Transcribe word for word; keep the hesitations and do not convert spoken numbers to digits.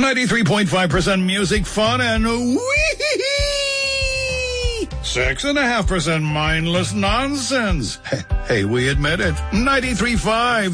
ninety-three point five percent music, fun, and wee six and a half percent mindless nonsense. Hey, we admit it. ninety-three point five